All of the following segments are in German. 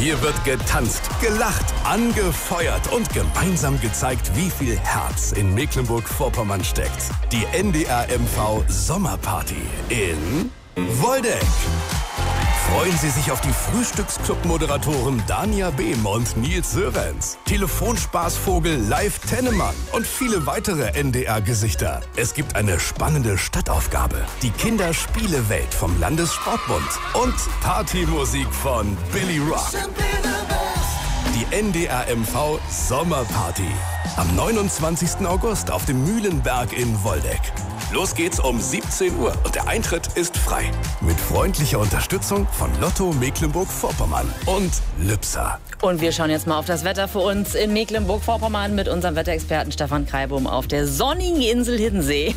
Hier wird getanzt, gelacht, angefeuert und gemeinsam gezeigt, wie viel Herz in Mecklenburg-Vorpommern steckt. Die NDR-MV Sommerparty in Woldeck. Freuen Sie sich auf die Frühstücksclub-Moderatoren Dania Behm und Nils Sörenz, Telefonspaßvogel Live Tennemann und viele weitere NDR-Gesichter. Es gibt eine spannende Stadtaufgabe, die Kinderspielewelt vom Landessportbund und Partymusik von Billy Rock. Die NDR-MV Sommerparty am 29. August auf dem Mühlenberg in Woldeck. Los geht's um 17 Uhr und der Eintritt ist frei. Mit freundlicher Unterstützung von Lotto Mecklenburg-Vorpommern und Lübser. Und wir schauen jetzt mal auf das Wetter für uns in Mecklenburg-Vorpommern mit unserem Wetterexperten Stefan Kreibum auf der sonnigen Insel Hiddensee.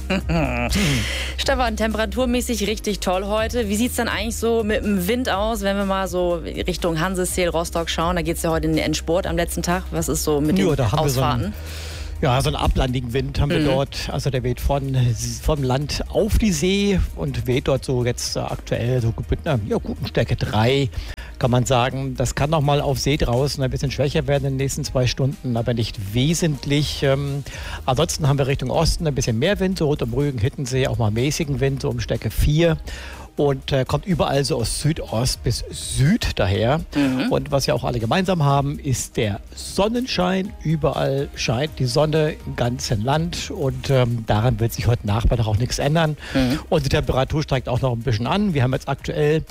Stefan, temperaturmäßig richtig toll heute. Wie sieht's dann eigentlich so mit dem Wind aus, wenn wir mal so Richtung Hanseseel, Rostock schauen? Da geht's ja heute in den Endspurt am letzten Tag. Was ist so mit den Ausfahrten? So einen ablandigen Wind haben wir dort. Also der weht vom Land auf die See und weht dort so jetzt aktuell so mit einer guten Stärke 3, kann man sagen. Das kann noch mal auf See draußen ein bisschen schwächer werden in den nächsten 2 Stunden, aber nicht wesentlich. Ansonsten haben wir Richtung Osten ein bisschen mehr Wind, so rund um Rügen, Hiddensee, auch mal mäßigen Wind, so um Stärke 4. Und kommt überall so aus Südost bis Süd daher. Und was wir auch alle gemeinsam haben, ist der Sonnenschein. Überall scheint die Sonne im ganzen Land. Und daran wird sich heute Nachmittag auch nichts ändern. Und die Temperatur steigt auch noch ein bisschen an. Wir haben jetzt aktuell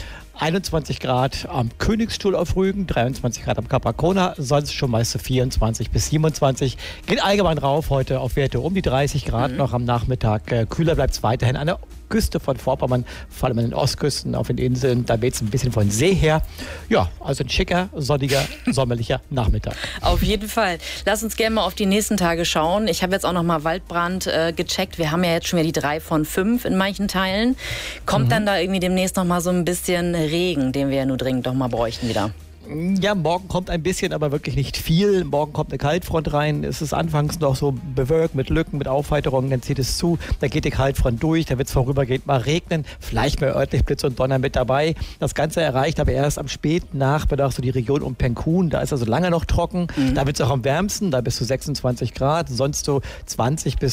21 Grad am Königsstuhl auf Rügen, 23 Grad am Kap Arkona, sonst schon meist so 24 bis 27. Geht allgemein rauf heute auf Werte um die 30 Grad noch am Nachmittag. Kühler bleibt es weiterhin an der Küste von Vorpommern, vor allem an den Ostküsten, auf den Inseln. Da weht es ein bisschen von See her. Ja, also ein schicker, sonniger, sommerlicher Nachmittag. Auf jeden Fall. Lass uns gerne mal auf die nächsten Tage schauen. Ich habe jetzt auch noch mal Waldbrand gecheckt. Wir haben ja jetzt schon wieder die 3 von 5 in manchen Teilen. Kommt dann da irgendwie demnächst noch mal so ein bisschen Regen, den wir ja nur dringend doch mal bräuchten wieder? Ja, morgen kommt ein bisschen, aber wirklich nicht viel. Morgen kommt eine Kaltfront rein. Es ist anfangs noch so bewölkt mit Lücken, mit Aufheiterungen. Dann zieht es zu. Dann geht die Kaltfront durch. Da wird es vorübergehend mal regnen. Vielleicht mal örtlich Blitz und Donner mit dabei. Das Ganze erreicht aber erst am späten Nachmittag so die Region um Penkun. Da ist also lange noch trocken. Da wird es auch am wärmsten. Da bis zu 26 Grad. Sonst so 20 bis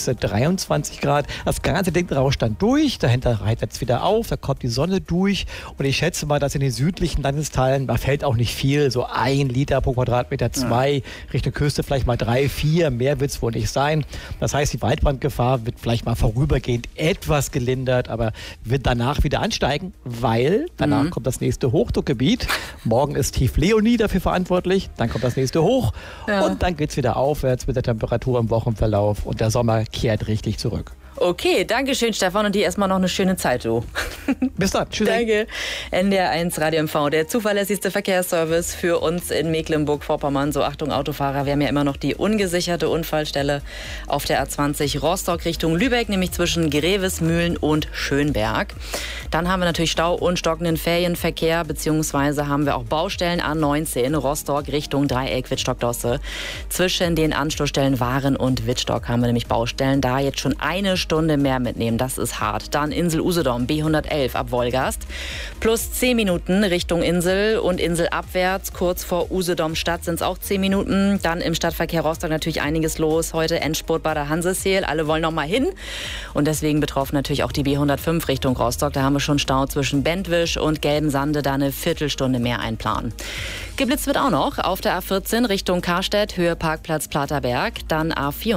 23 Grad. Das ganze Ding rauscht dann durch. Dahinter heitert es wieder auf. Da kommt die Sonne durch. Und ich schätze mal, dass in den südlichen Landesteilen, da fällt auch nicht viel. So 1 Liter pro Quadratmeter, 2, Richtung Küste vielleicht mal 3, 4, mehr wird es wohl nicht sein. Das heißt, die Waldbrandgefahr wird vielleicht mal vorübergehend etwas gelindert, aber wird danach wieder ansteigen, weil danach kommt das nächste Hochdruckgebiet. Morgen ist Tief Leonie dafür verantwortlich, dann kommt das nächste hoch und dann geht es wieder aufwärts mit der Temperatur im Wochenverlauf und der Sommer kehrt richtig zurück. Okay, danke schön, Stefan, und dir erstmal noch eine schöne Zeit, du. Bis dann, tschüss. Danke. NDR1 Radio MV, der zuverlässigste Verkehrsservice für uns in Mecklenburg-Vorpommern. So, Achtung, Autofahrer, wir haben ja immer noch die ungesicherte Unfallstelle auf der A20 Rostock Richtung Lübeck, nämlich zwischen Grevesmühlen und Schönberg. Dann haben wir natürlich Stau und stockenden Ferienverkehr, beziehungsweise haben wir auch Baustellen A19 Rostock Richtung Dreieck Wittstock-Dosse. Zwischen den Anschlussstellen Waren und Wittstock haben wir nämlich Baustellen. Da jetzt schon eine Stunde mehr mitnehmen, das ist hart. Dann Insel Usedom, B111 ab Wolgast. Plus 10 Minuten Richtung Insel und Insel abwärts. Kurz vor Usedom Stadt sind es auch 10 Minuten. Dann im Stadtverkehr Rostock natürlich einiges los. Heute Endspurt bei der Hanseseel. Alle wollen noch mal hin. Und deswegen betroffen natürlich auch die B105 Richtung Rostock. Da haben wir schon Stau zwischen Bentwisch und Gelbensande. Da eine Viertelstunde mehr einplanen. Geblitzt wird auch noch auf der A14 Richtung Karstedt, Höhe Parkplatz Platerberg. Dann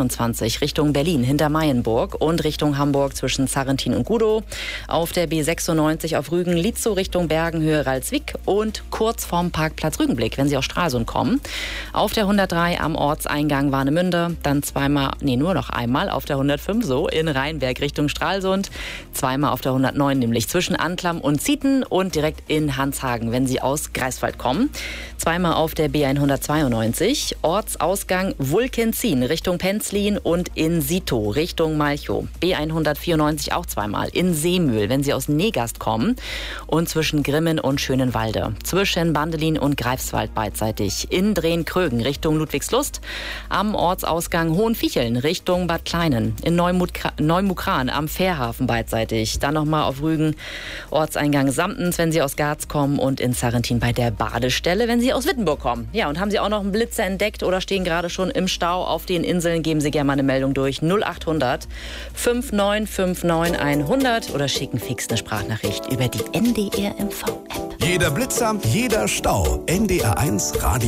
A24 Richtung Berlin hinter Mayenburg und Richtung Hamburg zwischen Sarrentin und Gudow. Auf der B96 auf Rügen, Lietzow Richtung Bergen, Höhe Ralswick und kurz vorm Parkplatz Rügenblick, wenn Sie aus Stralsund kommen. Auf der 103 am Ortseingang Warnemünde, dann nur noch einmal auf der 105 so in Rheinberg Richtung Stralsund. Zweimal auf der 109, nämlich zwischen Anklam und Zieten und direkt in Hanshagen, wenn Sie aus Greifswald kommen. Zweimal auf der B192, Ortsausgang Vulkenzin Richtung Penzlin und in Sito Richtung Malchow. B194 auch zweimal in Seemühl, wenn Sie aus Negast kommen. Und zwischen Grimmen und Schönenwalde. Zwischen Bandelin und Greifswald beidseitig. In Drehn-Krögen Richtung Ludwigslust. Am Ortsausgang Hohenficheln Richtung Bad Kleinen. In Neumukran am Fährhafen beidseitig. Dann nochmal auf Rügen Ortseingang Samtens, wenn Sie aus Garz kommen. Und in Sarrentin bei der Badestelle, wenn wenn Sie aus Wittenburg kommen. Ja, und haben Sie auch noch einen Blitzer entdeckt oder stehen gerade schon im Stau auf den Inseln, geben Sie gerne mal eine Meldung durch. 0800 5959 100 oder schicken fix eine Sprachnachricht über die NDR MV-App. Jeder Blitzer, jeder Stau. NDR1 Radio.